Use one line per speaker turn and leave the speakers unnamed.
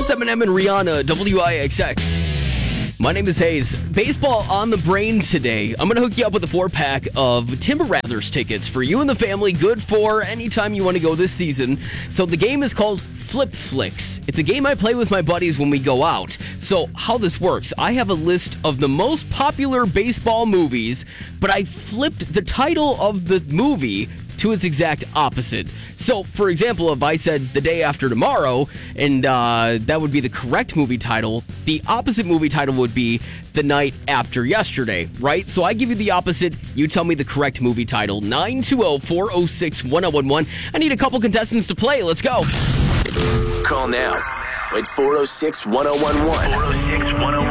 was Eminem and Rihanna, WIXX. My name is Hayes. Baseball on the brain today. I'm going to hook you up with a 4-pack of Timber Rattlers tickets for you and the family. Good for anytime you want to go this season. So the game is called Flip Flicks. It's a game I play with my buddies when we go out. So how this works, I have a list of the most popular baseball movies, but I flipped the title of the movie to its exact opposite. So, for example, if I said The Day After Tomorrow, and that would be the correct movie title, the opposite movie title would be The Night After Yesterday, right? So I give you the opposite, you tell me the correct movie title. 920-406-1011. I need a couple contestants to play. Let's go.
Call now at 406-1011. 406-1011.